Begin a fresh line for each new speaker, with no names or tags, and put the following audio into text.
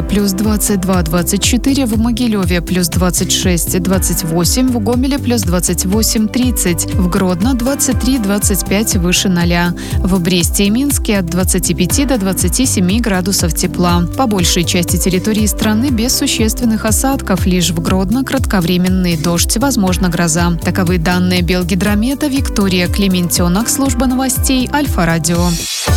плюс 22-24, в Могилеве плюс 26-28, в Гомеле плюс 28-30, в Гродно 23-25 выше 0, в Бресте и Минске от 25 до 27 градусов тепла. По большей части территории страны без существенных осадков, лишь в Гродно кратковременный дождь, возможно гроза. Таковы данные Белгидромета. Виктория Клементенок, служба новостей Альфа-радио.